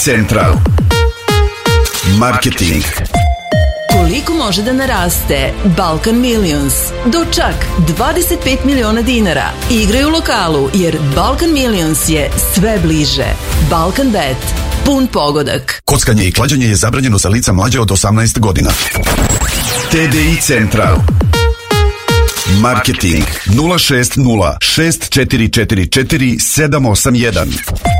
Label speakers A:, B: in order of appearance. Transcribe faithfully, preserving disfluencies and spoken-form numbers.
A: Central Marketing.
B: Koliko može da naraste Balkan Millions? Do čak dvadeset pet miliona dinara. Igraj u lokalu jer Balkan Millions je sve bliže. Balkan Bet. Pun pogodak.
A: Kockanje i klađenje je zabranjeno za lica mlađe od osamnaest godina. T D I Central Marketing nula šest nula šest četiri četiri četiri sedam osam jedan.